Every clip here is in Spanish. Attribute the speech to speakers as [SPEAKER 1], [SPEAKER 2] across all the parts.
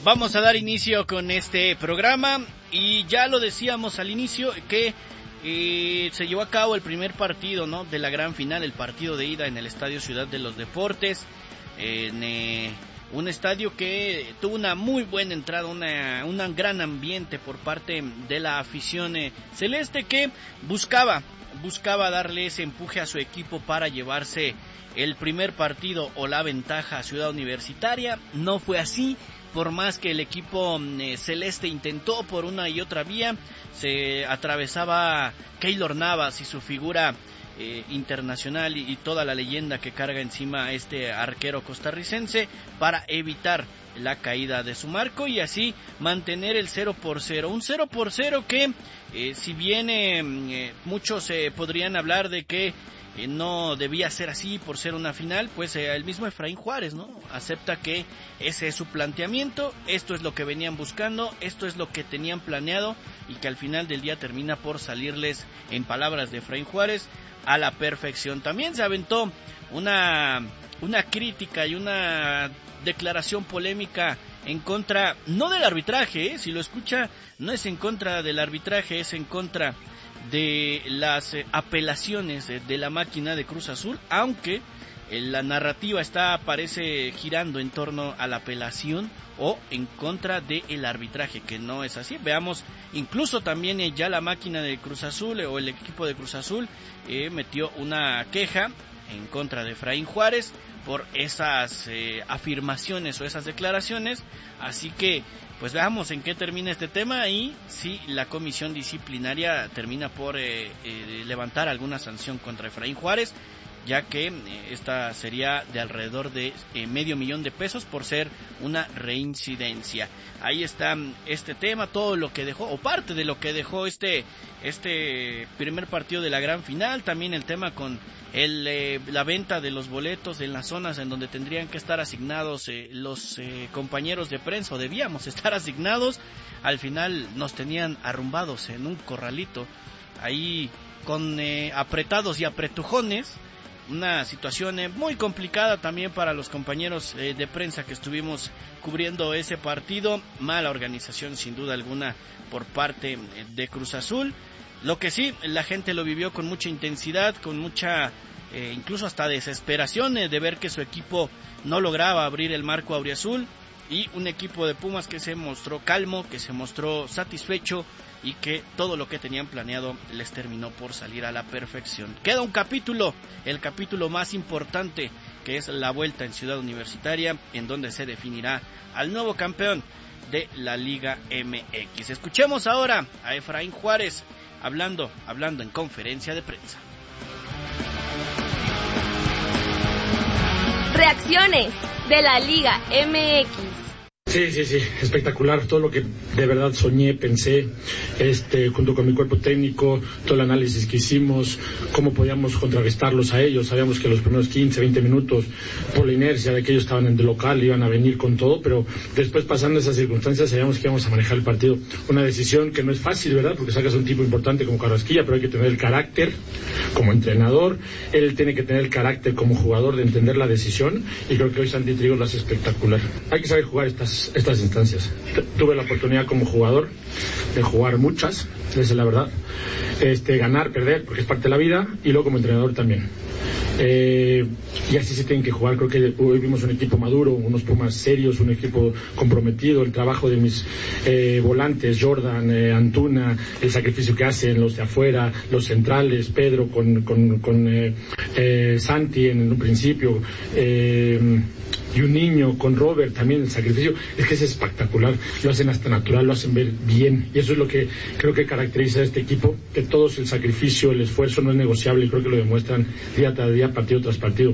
[SPEAKER 1] vamos a dar inicio con este programa y ya lo decíamos al inicio que se llevó a cabo el primer partido, ¿no?, de la gran final, el partido de ida en el Estadio Ciudad de los Deportes, en un estadio que tuvo una muy buena entrada, un gran ambiente por parte de la afición celeste, que buscaba darle ese empuje a su equipo para llevarse el primer partido o la ventaja a Ciudad Universitaria. No fue así, por más que el equipo celeste intentó por una y otra vía. Se atravesaba Keylor Navas y su figura internacional y toda la leyenda que carga encima este arquero costarricense para evitar la caída de su marco y así mantener el 0-0, un 0-0 que si bien muchos podrían hablar de que no debía ser así por ser una final, pues el mismo Efraín Juárez, ¿no?, acepta que ese es su planteamiento, esto es lo que venían buscando, esto es lo que tenían planeado y que al final del día termina por salirles, en palabras de Efraín Juárez, a la perfección. También se aventó una crítica y una declaración polémica en contra, no del arbitraje, si lo escucha, no es en contra del arbitraje, es en contra de las apelaciones de la máquina de Cruz Azul, aunque la narrativa parece girando en torno a la apelación o en contra del arbitraje, que no es así. Veamos, incluso también ya la máquina de Cruz Azul o el equipo de Cruz Azul metió una queja en contra de Efraín Juárez por esas afirmaciones o esas declaraciones, así que pues veamos en qué termina este tema y si la comisión disciplinaria termina por levantar alguna sanción contra Efraín Juárez, ya que esta sería de alrededor de $500,000 por ser una reincidencia. Ahí está este tema, todo lo que dejó, o parte de lo que dejó este primer partido de la gran final, también el tema con la venta de los boletos en las zonas en donde tendrían que estar asignados los compañeros de prensa, o debíamos estar asignados. Al final nos tenían arrumbados en un corralito, ahí con apretados y apretujones. Una situación muy complicada también para los compañeros de prensa que estuvimos cubriendo ese partido. Mala organización sin duda alguna por parte de Cruz Azul. Lo que sí, la gente lo vivió con mucha intensidad, con mucha incluso hasta desesperación de ver que su equipo no lograba abrir el marco auriazul, y un equipo de Pumas que se mostró calmo, que se mostró satisfecho y que todo lo que tenían planeado les terminó por salir a la perfección. Queda un capítulo, el capítulo más importante, que es la vuelta en Ciudad Universitaria, en donde se definirá al nuevo campeón de la Liga MX. Escuchemos ahora a Efraín Juárez hablando en conferencia de prensa.
[SPEAKER 2] Reacciones de la Liga MX.
[SPEAKER 3] Sí, espectacular, todo lo que de verdad soñé, pensé, junto con mi cuerpo técnico, todo el análisis que hicimos, cómo podíamos contrarrestarlos a ellos. Sabíamos que los primeros 15, 20 minutos, por la inercia de que ellos estaban en el local, iban a venir con todo, pero después, pasando esas circunstancias, sabíamos que íbamos a manejar el partido. Una decisión que no es fácil, ¿verdad?, porque sacas a un tipo importante como Carrasquilla, pero hay que tener el carácter como entrenador, él tiene que tener el carácter como jugador de entender la decisión, y creo que hoy Santi Trigo lo hace espectacular. Hay que saber jugar estas instancias. Tuve la oportunidad como jugador de jugar muchas, esa es la verdad, ganar, perder, porque es parte de la vida, y luego como entrenador también. Y así se tienen que jugar. Creo que hoy vimos un equipo maduro, unos Pumas serios, un equipo comprometido, el trabajo de mis volantes, Jordan, Antuna, el sacrificio que hacen los de afuera, los centrales, Pedro con Santi en un principio, y un niño con Robert también, el sacrificio, es que es espectacular, lo hacen hasta natural, lo hacen ver bien, y eso es lo que creo que caracteriza a este equipo, que todos el sacrificio, el esfuerzo no es negociable, y creo que lo demuestran día tras día, partido tras partido.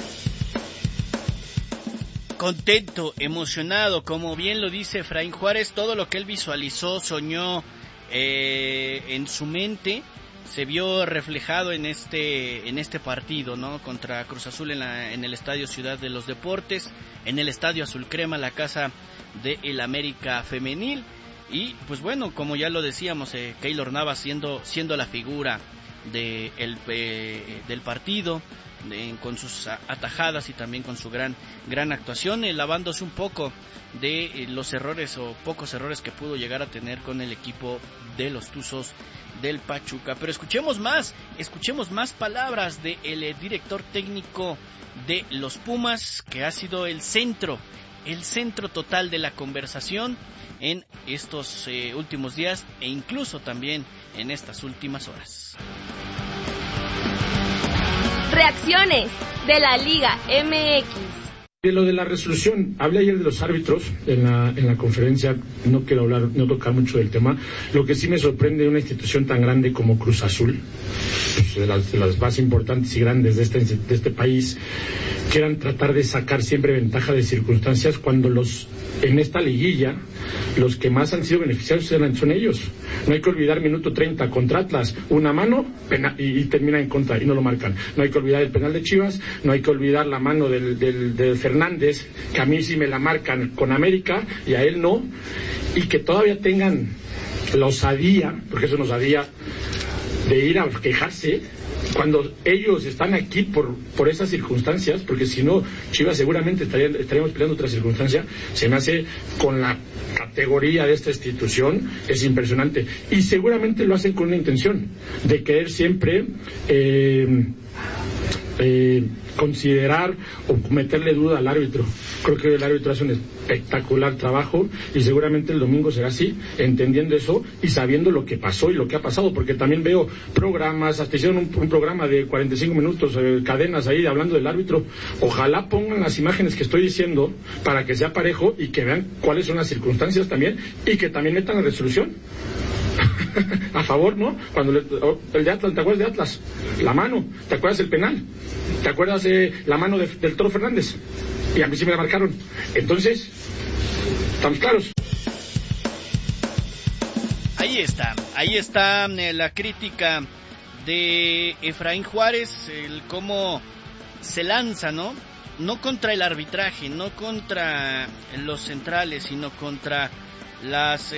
[SPEAKER 1] Contento, emocionado, como bien lo dice Efraín Juárez, todo lo que él visualizó, soñó en su mente, se vio reflejado en este partido, ¿no?, contra Cruz Azul en el Estadio Ciudad de los Deportes, en el Estadio Azul Crema, la casa del América Femenil. Y pues bueno, como ya lo decíamos, Keylor Navas siendo la figura del partido, con sus atajadas y también con su gran actuación, lavándose un poco de los errores o pocos errores que pudo llegar a tener con el equipo de los Tuzos del Pachuca. Pero escuchemos más palabras del director técnico de los Pumas, que ha sido el centro total de la conversación en estos últimos días e incluso también en estas últimas horas.
[SPEAKER 2] Reacciones de la Liga MX.
[SPEAKER 3] De lo de la resolución, hablé ayer de los árbitros en la conferencia, no quiero tocar mucho del tema. Lo que sí me sorprende de una institución tan grande como Cruz Azul, pues de las más importantes y grandes de este país, quieran tratar de sacar siempre ventaja de circunstancias cuando en esta liguilla los que más han sido beneficiados son ellos. No hay que olvidar minuto 30 contra Atlas, una mano y termina en contra y no lo marcan. No hay que olvidar el penal de Chivas, no hay que olvidar la mano del Fernández, que a mí sí me la marcan con América y a él no, y que todavía tengan la osadía, porque eso es osadía, de ir a quejarse cuando ellos están aquí por esas circunstancias, porque si no, Chivas seguramente estaríamos peleando otra circunstancia. Se me hace, con la categoría de esta institución, es impresionante, y seguramente lo hacen con una intención de querer siempre considerar o meterle duda al árbitro. Creo que el árbitro hace un espectacular trabajo y seguramente el domingo será así, entendiendo eso y sabiendo lo que pasó y lo que ha pasado, porque también veo programas, hasta hicieron un programa de 45 minutos, cadenas ahí hablando del árbitro. Ojalá pongan las imágenes que estoy diciendo para que sea parejo y que vean cuáles son las circunstancias también y que también metan la resolución a favor, ¿no? Cuando el de Atlas, ¿te acuerdas de Atlas? La mano, ¿te acuerdas del penal? ¿Te acuerdas de la mano del Toro Fernández? Y a mí sí me la marcaron. Entonces, ¿estamos claros?
[SPEAKER 1] Ahí está la crítica de Efraín Juárez, el cómo se lanza, ¿no? No contra el arbitraje, no contra los centrales, sino contra las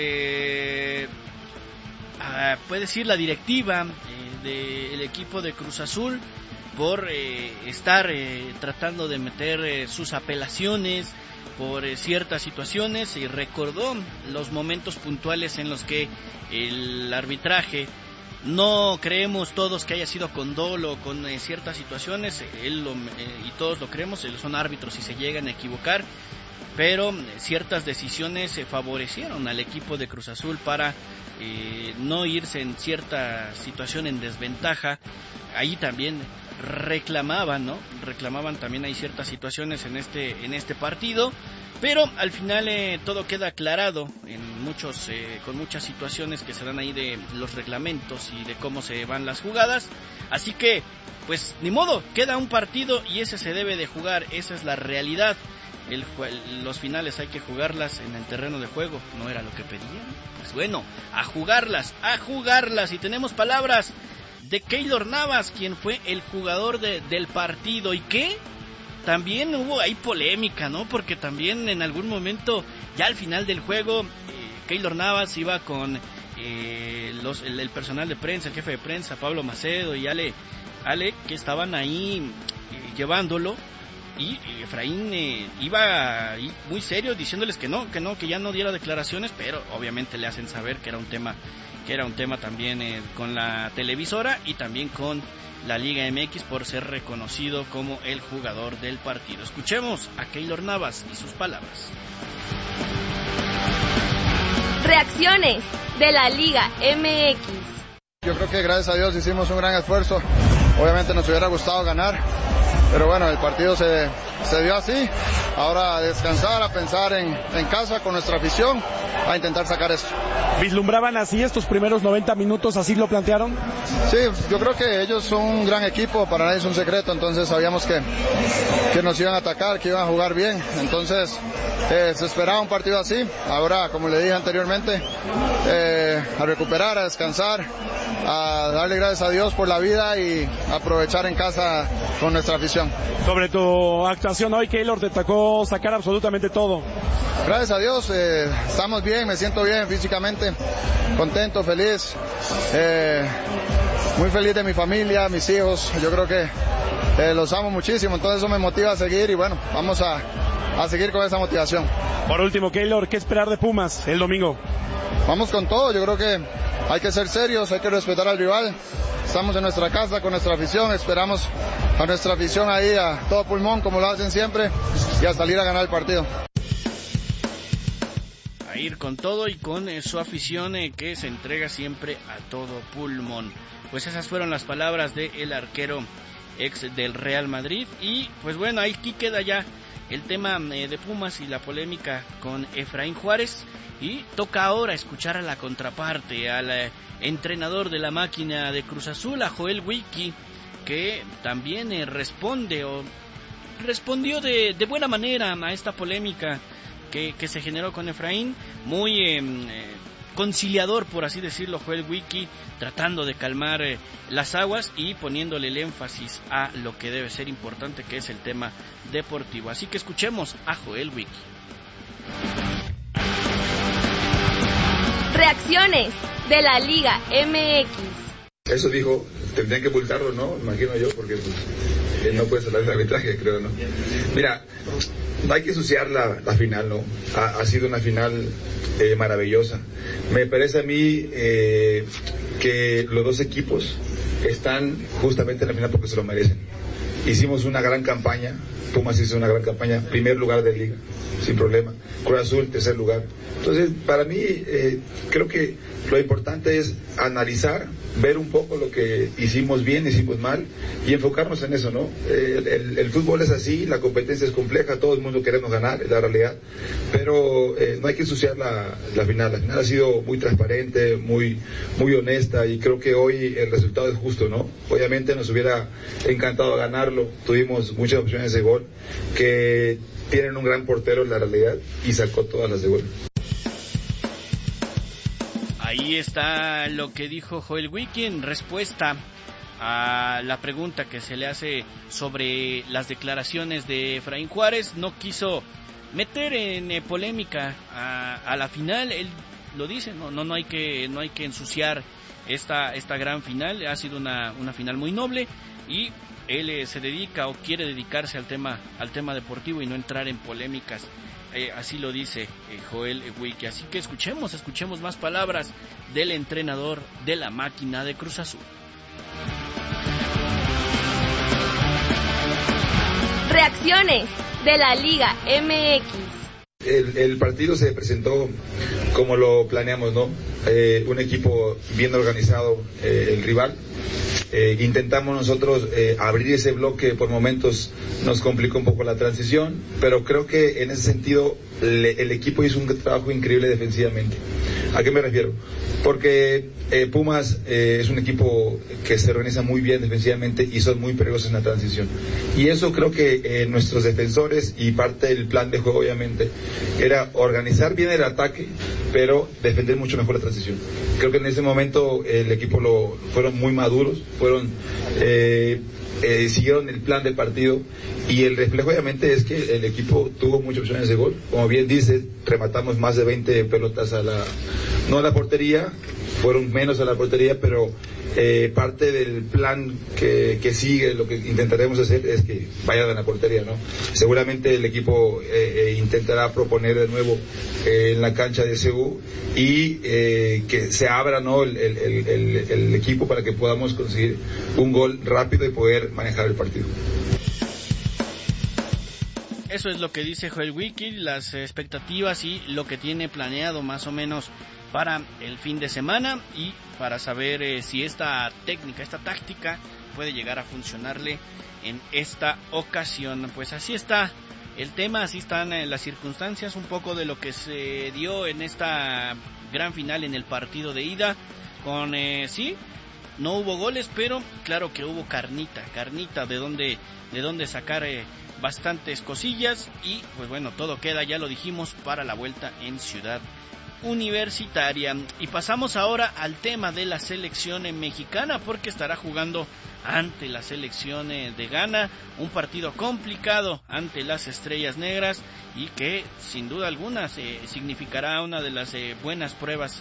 [SPEAKER 1] puede decir la directiva del equipo de Cruz Azul por estar tratando de meter sus apelaciones por ciertas situaciones, y recordó los momentos puntuales en los que el arbitraje, no creemos todos que haya sido con dolo, con ciertas situaciones, y todos lo creemos, son árbitros y se llegan a equivocar, pero ciertas decisiones favorecieron al equipo de Cruz Azul para no irse en cierta situación en desventaja. Ahí también reclamaban también hay ciertas situaciones en este partido, pero al final todo queda aclarado con muchas situaciones que se dan ahí de los reglamentos y de cómo se van las jugadas. Así que pues ni modo, queda un partido y ese se debe de jugar, esa es la realidad. Los finales hay que jugarlas en el terreno de juego, ¿no era lo que pedían? Pues bueno, a jugarlas, y tenemos palabras de Keylor Navas, quien fue el jugador del partido, y que también hubo ahí polémica, ¿no? Porque también en algún momento, ya al final del juego, Keylor Navas iba con el personal de prensa, el jefe de prensa, Pablo Macedo y Ale, que estaban ahí llevándolo, y Efraín iba ahí muy serio diciéndoles que ya no diera declaraciones, pero obviamente le hacen saber que era un tema también con la televisora y también con la Liga MX por ser reconocido como el jugador del partido. Escuchemos a Keylor Navas y sus palabras.
[SPEAKER 2] Reacciones de la Liga MX.
[SPEAKER 4] Yo creo que gracias a Dios hicimos un gran esfuerzo. Obviamente nos hubiera gustado ganar, pero bueno, el partido se dio así. Ahora a descansar, a pensar en casa con nuestra afición, a intentar sacar esto.
[SPEAKER 5] ¿Vislumbraban así estos primeros 90 minutos? ¿Así lo plantearon?
[SPEAKER 4] Sí, yo creo que ellos son un gran equipo, para nadie es un secreto, entonces sabíamos que nos iban a atacar, que iban a jugar bien, entonces se esperaba un partido así. Ahora, como le dije anteriormente, a recuperar, a descansar, a darle gracias a Dios por la vida y aprovechar en casa con nuestra afición.
[SPEAKER 5] Sobre tu actuación hoy, Keylor, te tocó sacar absolutamente todo.
[SPEAKER 4] Gracias a Dios, estamos bien, me siento bien físicamente, contento, feliz, muy feliz de mi familia, mis hijos. Yo creo que los amo muchísimo, entonces eso me motiva a seguir y bueno, vamos a seguir con esa motivación.
[SPEAKER 5] Por último, Keylor, ¿qué esperar de Pumas el domingo?
[SPEAKER 4] Vamos con todo, yo creo que hay que ser serios, hay que respetar al rival. Estamos en nuestra casa con nuestra afición, esperamos a nuestra afición ahí a todo pulmón como lo hacen siempre y a salir a ganar el partido.
[SPEAKER 1] A ir con todo y con su afición que se entrega siempre a todo pulmón. Pues esas fueron las palabras del arquero ex del Real Madrid y pues bueno, aquí queda ya el tema de Pumas y la polémica con Efraín Juárez y toca ahora escuchar a la contraparte, al entrenador de la máquina de Cruz Azul, a Joel Wiki, que también respondió de buena manera a esta polémica que se generó con Efraín, muy conciliador, por así decirlo, Joel Wiki, tratando de calmar las aguas y poniéndole el énfasis a lo que debe ser importante, que es el tema deportivo. Así que escuchemos a Joel Wiki.
[SPEAKER 2] Reacciones de la Liga MX.
[SPEAKER 6] Eso dijo, tendrían que multarlo, ¿no? Imagino yo, porque pues, él no puede hablar de arbitraje, creo, ¿no? Mira, no hay que ensuciar la final, ¿no? Ha sido una final maravillosa. Me parece a mí que los dos equipos están justamente en la final porque se lo merecen. Hicimos una gran campaña, Pumas hizo una gran campaña, primer lugar de liga, sin problema. Cruz Azul, tercer lugar. Entonces, para mí, creo que lo importante es analizar, ver un poco lo que hicimos bien, hicimos mal, y enfocarnos en eso, ¿no? El fútbol es así, la competencia es compleja, todo el mundo queremos ganar, es la realidad, pero no hay que ensuciar la final. La final ha sido muy transparente, muy honesta, y creo que hoy el resultado es justo, ¿no? Obviamente nos hubiera encantado ganarlo, tuvimos muchas opciones de gol, que tienen un gran portero en la realidad, y sacó todas las de gol.
[SPEAKER 1] Ahí está lo que dijo Joel Wiki en respuesta a la pregunta que se le hace sobre las declaraciones de Efraín Juárez. No quiso meter en polémica a la final. Él lo dice, no hay que ensuciar esta gran final. Ha sido una final muy noble y él se dedica o quiere dedicarse al tema deportivo y no entrar en polémicas. Así lo dice Joel Wiki. Así que escuchemos más palabras del entrenador de la máquina de Cruz Azul.
[SPEAKER 2] Reacciones de la Liga MX.
[SPEAKER 6] El partido se presentó como lo planeamos, ¿no? Un equipo bien organizado, el rival. Intentamos nosotros abrir ese bloque, por momentos nos complicó un poco la transición, pero creo que en ese sentido el equipo hizo un trabajo increíble defensivamente. ¿A qué me refiero? Porque Pumas es un equipo que se organiza muy bien defensivamente y son muy peligrosos en la transición. Y eso creo que nuestros defensores y parte del plan de juego obviamente era organizar bien el ataque, pero defender mucho mejor la transición. Creo que en ese momento el equipo fueron muy maduros, siguieron el plan de partido, y el reflejo obviamente es que el equipo tuvo muchas opciones de gol. Como bien dice, rematamos más de 20 pelotas no a la portería, fueron menos a la portería, pero parte del plan que sigue, lo que intentaremos hacer es que vayan a la portería, ¿no? Seguramente el equipo intentará proponer de nuevo en la cancha de CU y que se abra, ¿no? el equipo para que podamos conseguir un gol rápido y poder manejar el partido.
[SPEAKER 1] Eso es lo que dice Joel Wiki, las expectativas y lo que tiene planeado más o menos para el fin de semana, y para saber si esta táctica puede llegar a funcionarle en esta ocasión. Pues así está el tema, así están las circunstancias, un poco de lo que se dio en esta gran final en el partido de ida, con sí, no hubo goles, pero claro que hubo carnita de donde sacar bastantes cosillas, y pues bueno, todo queda, ya lo dijimos, para la vuelta en Ciudad Universitaria. Y pasamos ahora al tema de la selección mexicana, porque estará jugando ante la selección de Ghana, un partido complicado ante las Estrellas Negras, y que sin duda alguna significará una de las buenas pruebas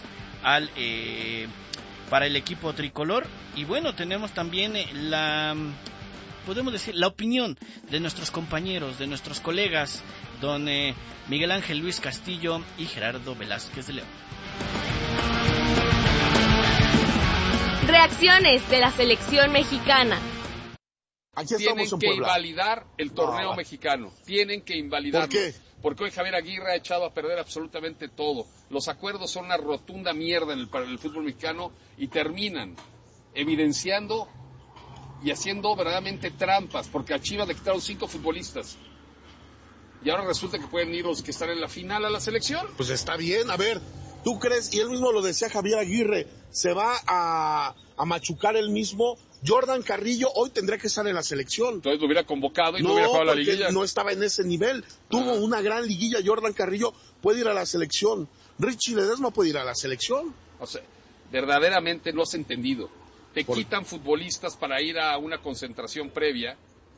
[SPEAKER 1] para el equipo tricolor. Y bueno, tenemos también podemos decir, la opinión de nuestros compañeros, de nuestros colegas, don Miguel Ángel Luis Castillo y Gerardo Velázquez de León.
[SPEAKER 2] Reacciones de la selección mexicana.
[SPEAKER 7] Tienen que invalidar el torneo mexicano. Tienen que invalidarlo.
[SPEAKER 8] ¿Por qué?
[SPEAKER 7] Porque hoy Javier Aguirre ha echado a perder absolutamente todo. Los acuerdos son una rotunda mierda para el fútbol mexicano y terminan evidenciando y haciendo verdaderamente trampas, porque a Chivas le quitaron 5 futbolistas. Y ahora resulta que pueden ir los que están en la final a la selección.
[SPEAKER 8] Pues está bien, a ver, ¿tú crees? Y él mismo lo decía Javier Aguirre, se va a machucar él mismo. Jordan Carrillo hoy tendría que estar en la selección.
[SPEAKER 7] Entonces lo hubiera convocado y no hubiera jugado la liguilla.
[SPEAKER 8] No estaba en ese nivel. Tuvo una gran liguilla. Jordan Carrillo puede ir a la selección. Richie Ledesma puede ir a la selección.
[SPEAKER 7] O sea, verdaderamente no has entendido. Te quitan futbolistas para ir a una concentración previa.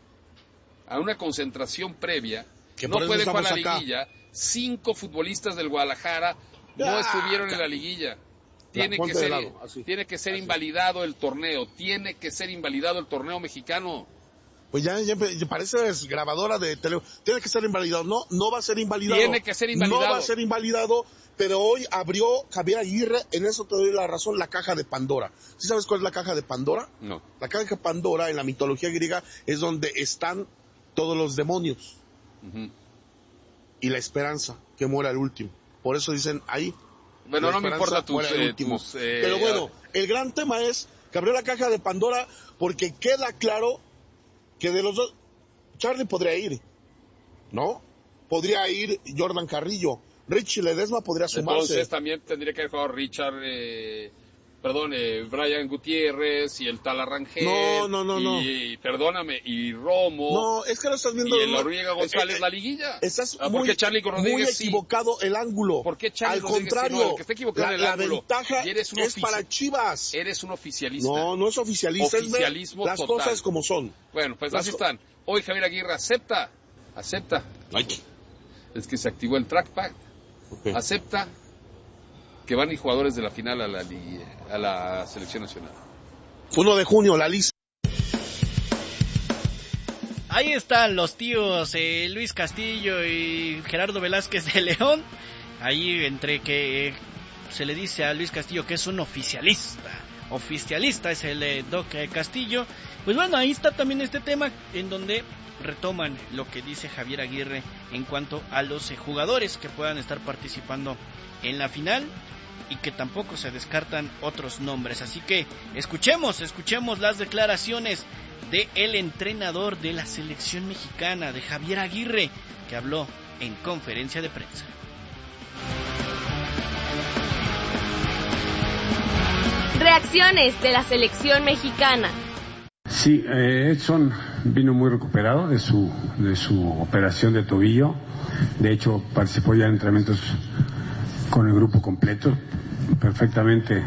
[SPEAKER 7] Que no puede jugar la liguilla. 5 futbolistas del Guadalajara no estuvieron en la liguilla. Tiene que ser invalidado el torneo. Tiene que ser invalidado el torneo mexicano.
[SPEAKER 8] Pues ya parece grabadora de tele. Tiene que ser invalidado. No va a ser invalidado.
[SPEAKER 7] Tiene que ser invalidado.
[SPEAKER 8] No va a ser invalidado, pero hoy abrió Javier Aguirre, en eso te doy la razón, la caja de Pandora. ¿Sí sabes cuál es la caja de Pandora?
[SPEAKER 7] No.
[SPEAKER 8] La caja de Pandora en la mitología griega es donde están todos los demonios. Uh-huh. Y la esperanza, que muera el último. Por eso dicen ahí.
[SPEAKER 7] Bueno, no me importa
[SPEAKER 8] pero bueno, el gran tema es que abrió la caja de Pandora porque queda claro que de los dos, Charlie podría ir, ¿no? Podría ir Jordan Carrillo, Richie Ledesma podría sumarse.
[SPEAKER 7] Entonces también tendría que haber jugado Richard, Brian Gutiérrez y el tal Arrangel.
[SPEAKER 8] No.
[SPEAKER 7] Y Romo.
[SPEAKER 8] No, es que lo estás viendo.
[SPEAKER 7] Y el Noriega González, la liguilla.
[SPEAKER 8] Estás
[SPEAKER 7] muy
[SPEAKER 8] equivocado el ángulo.
[SPEAKER 7] ¿Por qué Charlie
[SPEAKER 8] Al contrario,
[SPEAKER 7] el que está equivocado el ángulo,
[SPEAKER 8] ventaja es para Chivas.
[SPEAKER 7] Eres un oficialista.
[SPEAKER 8] No es oficialista.
[SPEAKER 7] Oficialismo
[SPEAKER 8] es las
[SPEAKER 7] total.
[SPEAKER 8] Cosas como son.
[SPEAKER 7] Bueno, pues así están. Hoy Javier Aguirre acepta. Es que se activó el trackpad. Okay. Acepta que van a ir jugadores de la final a la selección nacional.
[SPEAKER 8] 1 de junio, la lista.
[SPEAKER 1] Ahí están los tíos Luis Castillo y Gerardo Velázquez de León. Ahí entre que se le dice a Luis Castillo que es un oficialista. Oficialista es el Doc Castillo. Pues bueno, ahí está también este tema en donde retoman lo que dice Javier Aguirre en cuanto a los jugadores que puedan estar participando en la final y que tampoco se descartan otros nombres. Así que escuchemos las declaraciones de el entrenador de la selección mexicana, de Javier Aguirre, que habló en conferencia de prensa.
[SPEAKER 2] Reacciones de la selección mexicana.
[SPEAKER 9] Sí, Edson vino muy recuperado de su operación de tobillo. De hecho, participó ya en entrenamientos con el grupo completo. Perfectamente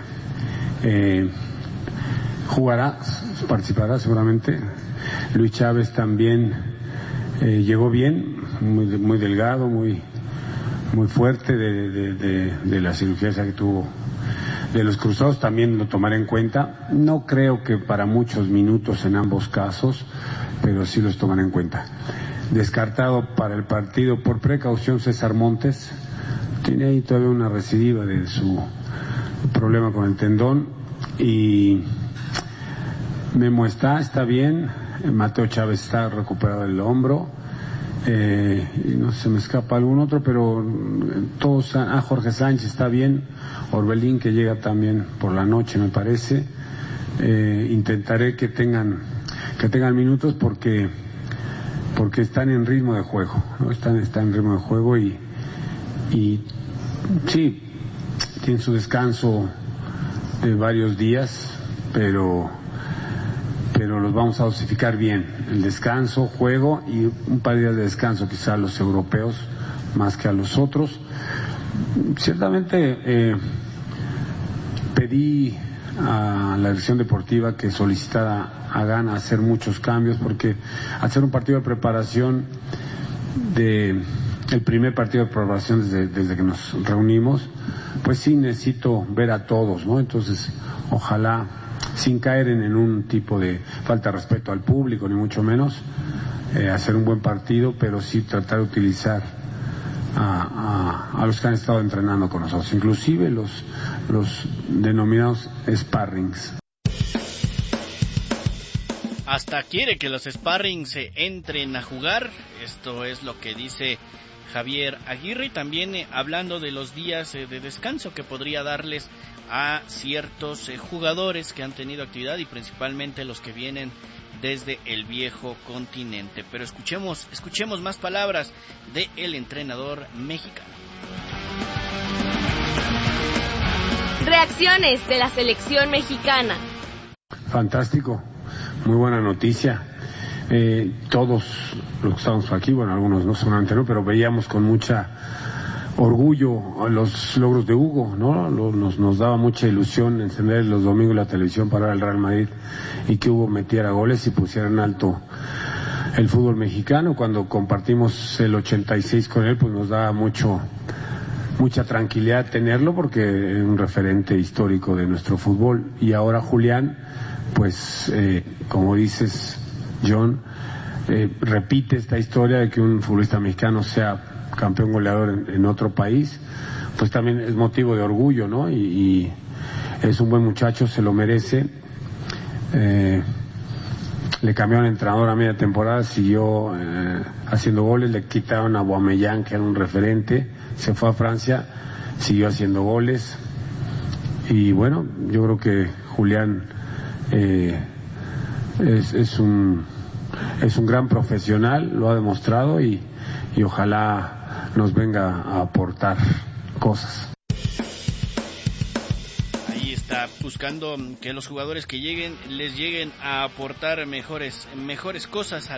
[SPEAKER 9] participará seguramente. Luis Chávez también llegó bien, muy delgado, muy fuerte de la cirugía esa que tuvo de los cruzados, también lo tomaré en cuenta. No creo que para muchos minutos en ambos casos, pero sí los tomaré en cuenta. Descartado para el partido por precaución César Montes, tiene ahí todavía una recidiva de su problema con el tendón, y Memo está bien, Mateo Chávez está recuperado del hombro, y no se me escapa algún otro, pero todos, Jorge Sánchez está bien, Orbelín que llega también por la noche me parece. Intentaré que tengan minutos porque están en ritmo de juego, ¿no? Están en ritmo de juego y sí, tienen su descanso de varios días, pero los vamos a dosificar bien, el descanso, juego y un par de días de descanso quizá a los europeos más que a los otros. Ciertamente pedí a la dirección deportiva que solicitara a Gana hacer muchos cambios, porque hacer un partido de preparación el primer partido de preparación desde que nos reunimos, pues sí necesito ver a todos, ¿no? Entonces ojalá sin caer en un tipo de falta de respeto al público, ni mucho menos, hacer un buen partido, pero sí tratar de utilizar a los que han estado entrenando con nosotros, inclusive los denominados sparrings.
[SPEAKER 1] Hasta quiere que los sparrings se entren a jugar, esto es lo que dice Javier Aguirre, y también hablando de los días de descanso que podría darles a ciertos jugadores que han tenido actividad y principalmente los que vienen desde el viejo continente. Pero escuchemos más palabras del entrenador mexicano.
[SPEAKER 2] Reacciones de la selección mexicana.
[SPEAKER 9] Fantástico, muy buena noticia. Todos los que estamos aquí, bueno, algunos no solamente no, pero veíamos con mucha orgullo los logros de Hugo, ¿no? Nos daba mucha ilusión encender los domingos la televisión para ver al Real Madrid y que Hugo metiera goles y pusiera en alto el fútbol mexicano. Cuando compartimos el 86 con él, pues nos daba mucha tranquilidad tenerlo, porque es un referente histórico de nuestro fútbol. Y ahora Julián, pues como dices, John, repite esta historia de que un futbolista mexicano sea campeón goleador en otro país, pues también es motivo de orgullo, ¿no? Y es un buen muchacho, se lo merece. Le cambiaron el entrenador a media temporada, siguió haciendo goles, le quitaron a Aubameyang, que era un referente, se fue a Francia, siguió haciendo goles. Y bueno, yo creo que Julián es un gran profesional, lo ha demostrado, y ojalá nos venga a aportar cosas.
[SPEAKER 1] Ahí está, buscando que los jugadores que les lleguen a aportar mejores cosas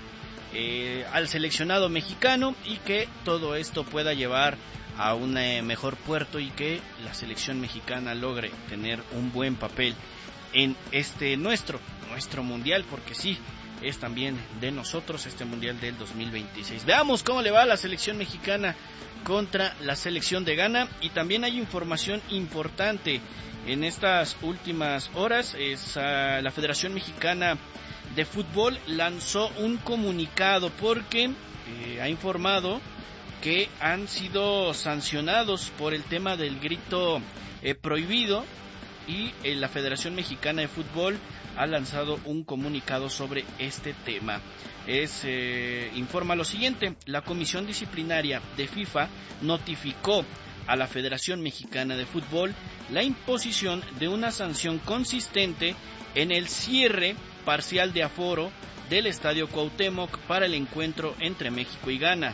[SPEAKER 1] al seleccionado mexicano, y que todo esto pueda llevar a un mejor puerto y que la selección mexicana logre tener un buen papel en este nuestro mundial, porque sí, es también de nosotros este mundial del 2026. Veamos cómo le va a la selección mexicana contra la selección de Ghana. Y también hay información importante en estas últimas horas. La Federación Mexicana de Fútbol lanzó un comunicado porque ha informado que han sido sancionados por el tema del grito prohibido, y la Federación Mexicana de Fútbol ha lanzado un comunicado sobre este tema. Informa lo siguiente: la Comisión Disciplinaria de FIFA notificó a la Federación Mexicana de Fútbol la imposición de una sanción consistente en el cierre parcial de aforo del Estadio Cuauhtémoc para el encuentro entre México y Ghana,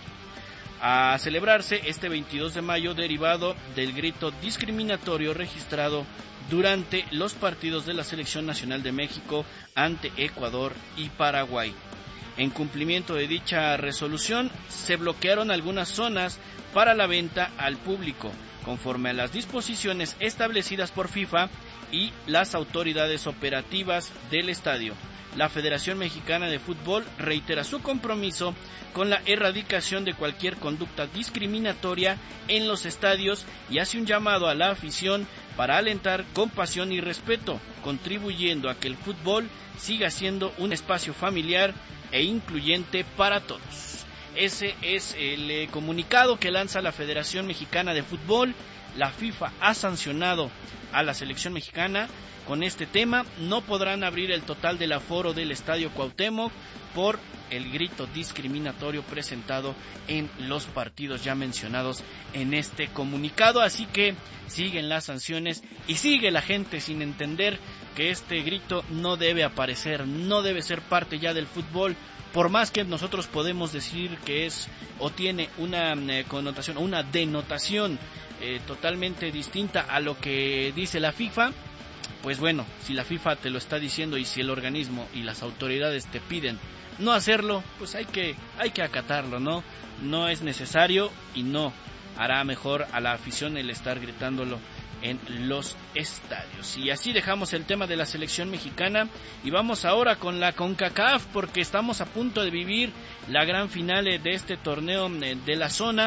[SPEAKER 1] a celebrarse este 22 de mayo, derivado del grito discriminatorio registrado durante los partidos de la Selección Nacional de México ante Ecuador y Paraguay. En cumplimiento de dicha resolución, se bloquearon algunas zonas para la venta al público, conforme a las disposiciones establecidas por FIFA y las autoridades operativas del estadio. La Federación Mexicana de Fútbol reitera su compromiso con la erradicación de cualquier conducta discriminatoria en los estadios y hace un llamado a la afición para alentar compasión y respeto, contribuyendo a que el fútbol siga siendo un espacio familiar e incluyente para todos. Ese es el comunicado que lanza la Federación Mexicana de Fútbol. La FIFA ha sancionado a la selección mexicana con este tema. No podrán abrir el total del aforo del Estadio Cuauhtémoc por el grito discriminatorio presentado en los partidos ya mencionados en este comunicado. Así que siguen las sanciones y sigue la gente sin entender que este grito no debe aparecer, no debe ser parte ya del fútbol. Por más que nosotros podemos decir que es o tiene una connotación o una denotación totalmente distinta a lo que dice la FIFA, pues bueno, si la FIFA te lo está diciendo y si el organismo y las autoridades te piden no hacerlo, pues hay que acatarlo, ¿no? No es necesario y no hará mejor a la afición el estar gritándolo en los estadios. Y así dejamos el tema de la selección mexicana y vamos ahora con la CONCACAF, porque estamos a punto de vivir la gran final de este torneo de la zona,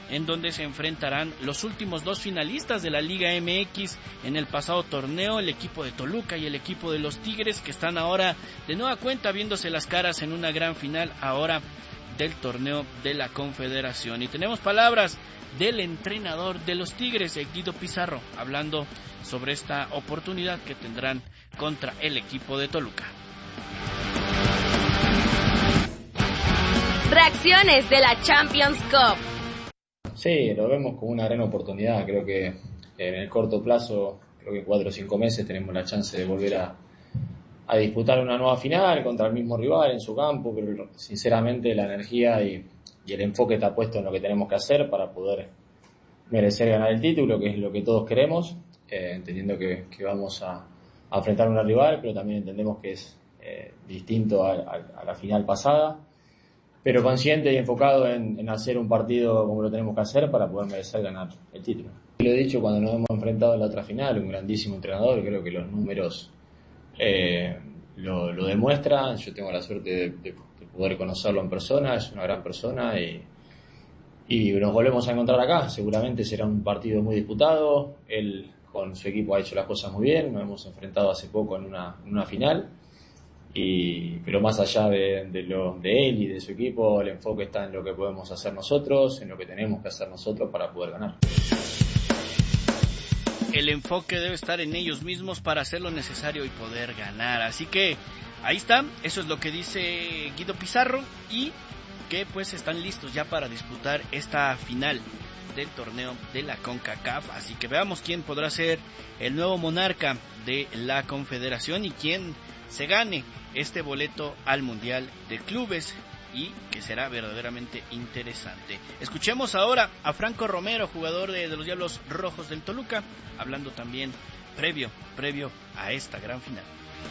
[SPEAKER 1] en donde se enfrentarán los últimos 2 finalistas de la Liga MX en el pasado torneo, el equipo de Toluca y el equipo de los Tigres, que están ahora de nueva cuenta viéndose las caras en una gran final ahora del torneo de la Confederación. Y tenemos palabras del entrenador de los Tigres, Guido Pizarro, hablando sobre esta oportunidad que tendrán contra el equipo de Toluca.
[SPEAKER 2] Reacciones de la Champions Cup.
[SPEAKER 10] Sí, lo vemos como una gran oportunidad. Creo que en el corto plazo, creo que en 4 o 5 meses tenemos la chance de volver a disputar una nueva final contra el mismo rival en su campo, pero sinceramente la energía y el enfoque está puesto en lo que tenemos que hacer para poder merecer ganar el título, que es lo que todos queremos, entendiendo que vamos a enfrentar a una rival, pero también entendemos que es distinto a la final pasada, pero consciente y enfocado en hacer un partido como lo tenemos que hacer para poder merecer ganar el título. Lo he dicho cuando nos hemos enfrentado en la otra final, un grandísimo entrenador, creo que los números lo demuestran. Yo tengo la suerte de poder conocerlo en persona, es una gran persona y nos volvemos a encontrar acá. Seguramente será un partido muy disputado. Él con su equipo ha hecho las cosas muy bien, nos hemos enfrentado hace poco en una final, pero más allá de él y de su equipo, el enfoque está en lo que podemos hacer nosotros, en lo que tenemos que hacer nosotros para poder ganar.
[SPEAKER 1] El enfoque debe estar en ellos mismos para hacer lo necesario y poder ganar. Así que ahí está, eso es lo que dice Guido Pizarro, y que pues están listos ya para disputar esta final del torneo de la CONCACAF. Así que veamos quién podrá ser el nuevo monarca de la Confederación y quién se gane este boleto al Mundial de Clubes, y que será verdaderamente interesante. Escuchemos ahora a Franco Romero, jugador de los Diablos Rojos del Toluca, hablando también previo a esta gran final.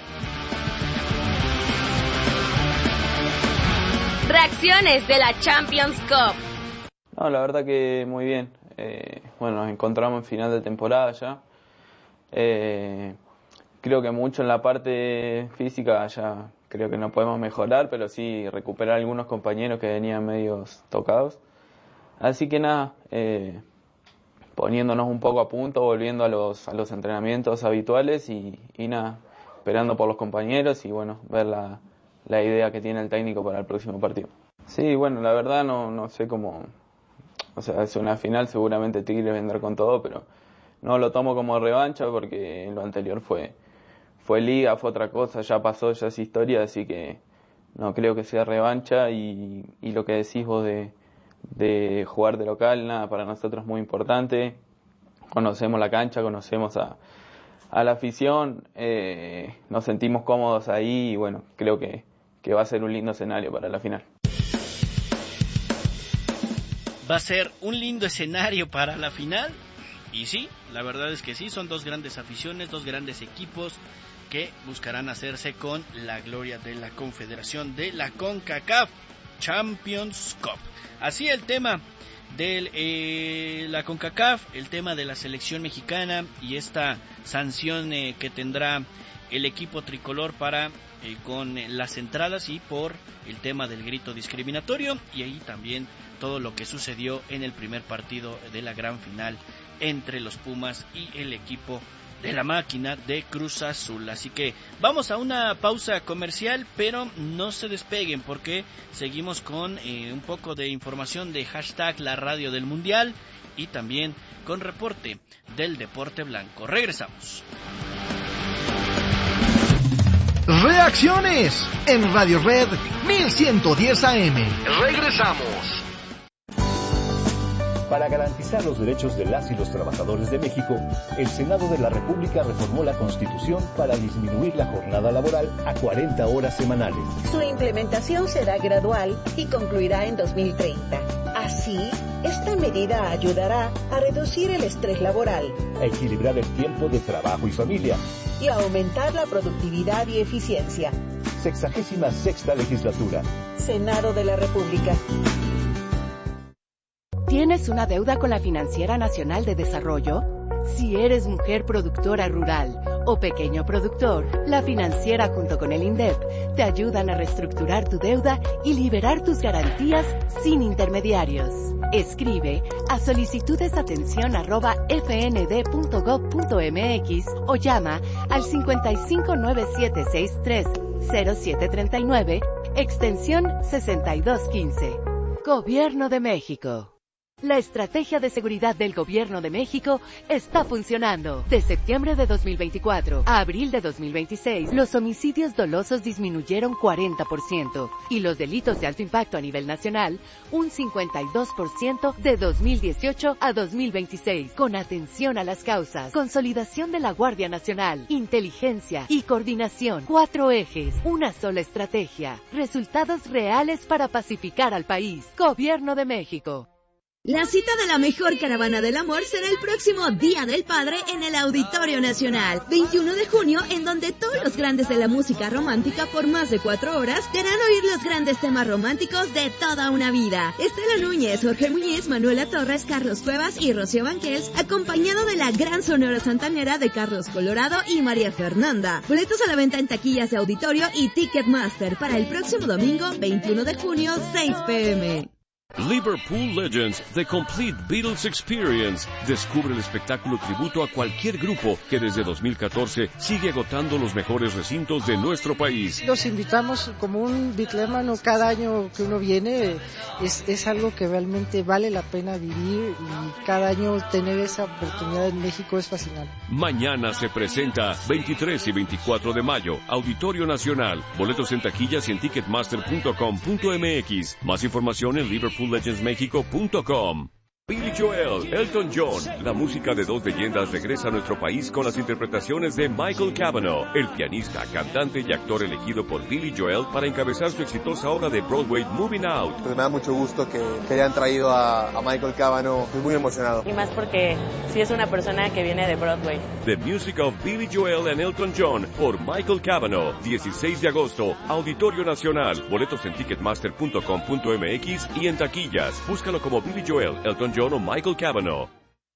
[SPEAKER 2] Reacciones de la Champions Cup.
[SPEAKER 11] No, la verdad que muy bien. Bueno, nos encontramos en final de temporada ya. Creo que mucho en la parte física ya creo que no podemos mejorar, pero sí recuperar algunos compañeros que venían medios tocados. Así que nada, poniéndonos un poco a punto, volviendo a los entrenamientos habituales y nada, esperando por los compañeros y bueno, ver la idea que tiene el técnico para el próximo partido. Sí, bueno, la verdad no sé cómo, o sea, es una final, seguramente Tigre vendrá con todo, pero no lo tomo como revancha porque lo anterior fue liga, fue otra cosa, ya pasó, ya es historia, así que no creo que sea revancha y lo que decís vos de jugar de local, nada, para nosotros es muy importante. Conocemos la cancha, conocemos a la afición, nos sentimos cómodos ahí y bueno, creo que va a ser un lindo escenario para la final.
[SPEAKER 1] Va a ser un lindo escenario para la final, y sí, la verdad es que sí, son 2 grandes aficiones, 2 grandes equipos que buscarán hacerse con la gloria de la Confederación de la CONCACAF Champions Cup. Así el tema de la CONCACAF, el tema de la selección mexicana y esta sanción que tendrá el equipo tricolor para con las entradas y por el tema del grito discriminatorio, y ahí también todo lo que sucedió en el primer partido de la gran final entre los Pumas y el equipo de la máquina de Cruz Azul. Así que vamos a una pausa comercial, pero no se despeguen porque seguimos con un poco de información de hashtag la radio del mundial y también con reporte del deporte blanco. Regresamos.
[SPEAKER 12] Reacciones en Radio Red 1110 AM. Regresamos.
[SPEAKER 13] Para garantizar los derechos de las y los trabajadores de México, el Senado de la República reformó la Constitución para disminuir la jornada laboral a 40 horas semanales.
[SPEAKER 14] Su implementación será gradual y concluirá en 2030. Así, esta medida ayudará a reducir el estrés laboral,
[SPEAKER 13] a equilibrar el tiempo de trabajo y familia
[SPEAKER 14] y a aumentar la productividad y eficiencia.
[SPEAKER 13] 66ª legislatura.
[SPEAKER 14] Senado de la República.
[SPEAKER 15] ¿Tienes una deuda con la Financiera Nacional de Desarrollo? Si eres mujer productora rural o pequeño productor, la financiera junto con el INDEP te ayudan a reestructurar tu deuda y liberar tus garantías sin intermediarios. Escribe a solicitudesatención@fnd.gov.mx o llama al 5597630739, extensión 6215. Gobierno de México. La estrategia de seguridad del Gobierno de México está funcionando. De septiembre de 2024 a abril de 2026, los homicidios dolosos disminuyeron 40% y los delitos de alto impacto a nivel nacional un 52% de 2018 a 2026. Con atención a las causas, consolidación de la Guardia Nacional, inteligencia y coordinación. 4 ejes, una sola estrategia. Resultados reales para pacificar al país. Gobierno de México.
[SPEAKER 16] La cita de la mejor caravana del amor será el próximo Día del Padre en el Auditorio Nacional, 21 de junio, en donde todos los grandes de la música romántica por más de 4 horas te harán oír los grandes temas románticos de toda una vida. Estela Núñez, Jorge Muñiz, Manuela Torres, Carlos Cuevas y Rocío Banquels, acompañado de la gran Sonora Santanera de Carlos Colorado y María Fernanda. Boletos a la venta en taquillas de auditorio y Ticketmaster para el próximo domingo, 21 de junio, 6 p.m.
[SPEAKER 17] Liverpool Legends, The Complete Beatles Experience. Descubre el espectáculo tributo a cualquier grupo que desde 2014 sigue agotando los mejores recintos de nuestro país.
[SPEAKER 18] Los invitamos como un bitlémano cada año que uno viene. Es algo que realmente vale la pena vivir y cada año tener esa oportunidad en México es fascinante.
[SPEAKER 17] Mañana se presenta 23 y 24 de mayo, Auditorio Nacional. Boletos en taquillas y en ticketmaster.com.mx. Más información en liverpoollegendsmexico.com. Billy Joel, Elton John, la música de 2 leyendas regresa a nuestro país con las interpretaciones de Michael Cavanaugh, el pianista, cantante y actor elegido por Billy Joel para encabezar su exitosa obra de Broadway Moving Out.
[SPEAKER 19] Pues me da mucho gusto que hayan traído a Michael Cavanaugh, estoy muy emocionado.
[SPEAKER 20] Y más porque sí es una persona que viene de Broadway.
[SPEAKER 17] The Music of Billy Joel and Elton John por Michael Cavanaugh, 16 de agosto, Auditorio Nacional. Boletos en ticketmaster.com.mx y en taquillas. Búscalo como Billy Joel, Elton John o Michael Cavanaugh.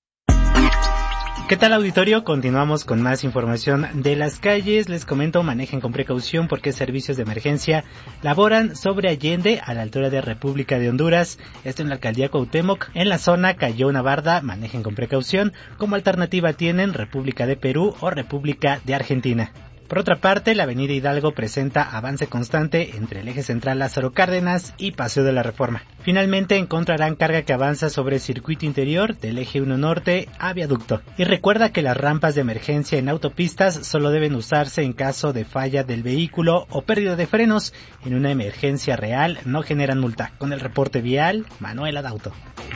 [SPEAKER 21] ¿Qué tal, auditorio? Continuamos con más información de las calles. Les comento, manejen con precaución porque servicios de emergencia laboran sobre Allende a la altura de República de Honduras. Esto en la alcaldía Cuauhtémoc. En la zona cayó una barda, manejen con precaución. Como alternativa tienen República de Perú o República de Argentina. Por otra parte, la avenida Hidalgo presenta avance constante entre el eje central Lázaro Cárdenas y Paseo de la Reforma. Finalmente encontrarán carga que avanza sobre el circuito interior del eje 1 norte a Viaducto. Y recuerda que las rampas de emergencia en autopistas solo deben usarse en caso de falla del vehículo o pérdida de frenos. En una emergencia real no generan multa. Con el reporte vial, Manuel Adauto.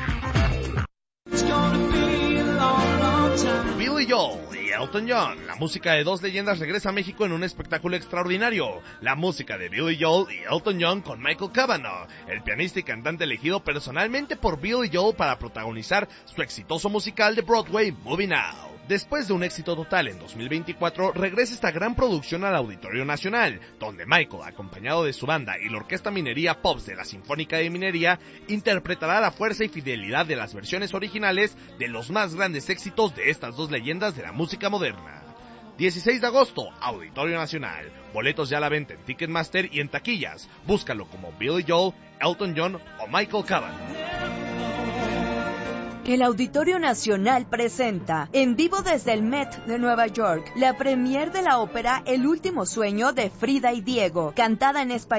[SPEAKER 22] Billy Joel y Elton John, la música de 2 leyendas regresa a México en un espectáculo extraordinario. La música de Billy Joel y Elton John con Michael Cavanaugh, el pianista y cantante elegido personalmente por Billy Joel para protagonizar su exitoso musical de Broadway, Moving Out. Después de un éxito total en 2024, regresa esta gran producción al Auditorio Nacional, donde Michael, acompañado de su banda y la Orquesta Minería Pops de la Sinfónica de Minería, interpretará la fuerza y fidelidad de las versiones originales de los más grandes éxitos de estas 2 leyendas de la música moderna. 16 de agosto, Auditorio Nacional. Boletos ya a la venta en Ticketmaster y en taquillas. Búscalo como Billy Joel, Elton John o Michael Cavanaugh.
[SPEAKER 23] El Auditorio Nacional presenta, en vivo desde el Met de Nueva York, la premier de la ópera El Último Sueño de Frida y Diego, cantada en español.